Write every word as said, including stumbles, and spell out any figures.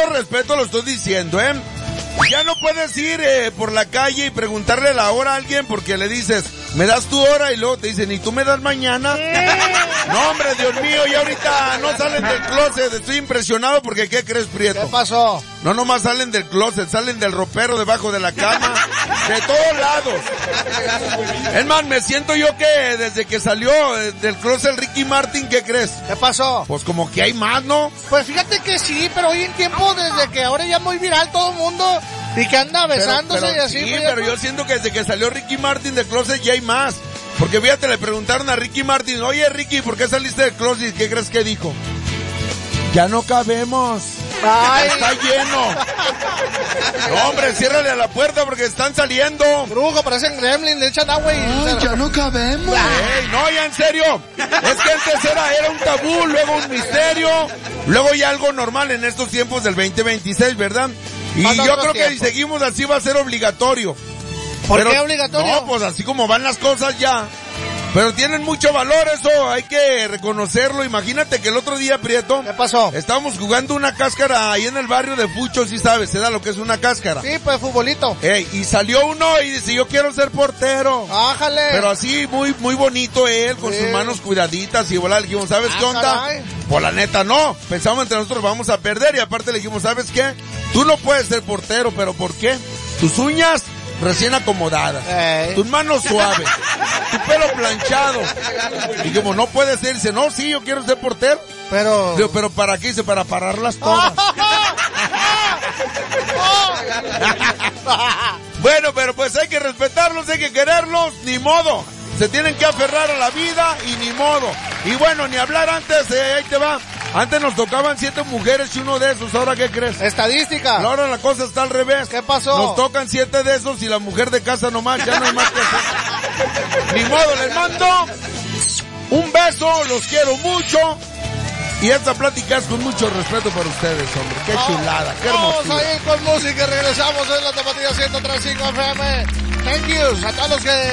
todo respeto lo estoy diciendo, ¿eh? Ya no puedes ir eh, por la calle y preguntarle la hora a alguien porque le dices, me das tu hora y luego te dicen, ¿y tú me das mañana? No, hombre, Dios mío, y ahorita no salen del closet. Estoy impresionado porque, ¿qué crees, Prieto? ¿Qué pasó? No nomás salen del closet, salen del ropero debajo de la cama, de todos lados. Es más, me siento yo que desde que salió del closet Ricky Martin, ¿qué crees? ¿Qué pasó? Pues como que hay más, ¿no? Pues fíjate que sí, pero hoy en tiempo, desde que ahora ya muy viral todo el mundo, y que anda besándose pero, pero, y así. Sí, Prieto. pero yo siento que desde que salió Ricky Martin del closet ya hay más. Porque fíjate, le preguntaron a Ricky Martin, oye Ricky, ¿por qué saliste del closet? ¿Qué crees que dijo? Ya no cabemos. Ay. Está lleno. No, hombre, ciérrale a la puerta porque están saliendo. Brujo, parecen gremlin, le echan agua y... Ay, ya no cabemos. Ey, no, ya en serio. Es que antes era, era un tabú, luego un misterio, luego ya algo normal en estos tiempos del veinte veintiséis, ¿verdad? Y Falta yo otro creo que tiempo. si seguimos así va a ser obligatorio. ¿Por Pero- qué obligatorio? No, pues así como van las cosas ya. Pero tienen mucho valor eso, hay que reconocerlo. Imagínate que el otro día, Prieto, ¿Qué pasó? estábamos jugando una cáscara ahí en el barrio de Fucho, si sabes, se da lo que es una cáscara. Sí, pues futbolito. Ey, y salió uno y dice, yo quiero ser portero. Ájale. Pero así, muy muy bonito él, con Sí. sus manos cuidaditas, y voilà, le dijimos, ¿sabes Ah, qué onda? caray. Pues la neta no, pensamos entre nosotros vamos a perder, y aparte le dijimos, ¿sabes qué? Tú no puedes ser portero, ¿pero por qué? Tus uñas recién acomodadas, Ey. tus manos suaves, tu pelo planchado. Y dijimos, no puede ser, dice, no, sí, yo quiero ser portero. Pero... Digo, ¿pero para qué? Dice, para pararlas todas. Bueno, pero pues hay que respetarlos, hay que quererlos, ni modo. Se tienen que aferrar a la vida y ni modo. Y bueno, ni hablar antes, eh, ahí te va. Antes nos tocaban siete mujeres y uno de esos, ¿ahora qué crees? Estadística. Ahora la cosa está al revés. ¿Qué pasó? Nos tocan siete de esos y la mujer de casa nomás, ya no hay más que hacer. Ni modo, les mando un beso, los quiero mucho. Y esta plática es con mucho respeto para ustedes, hombre. Qué chulada, qué Vamos hermosura. a ir con música y regresamos en la Tapatía ciento tres punto cinco F M. Thank you a todos los que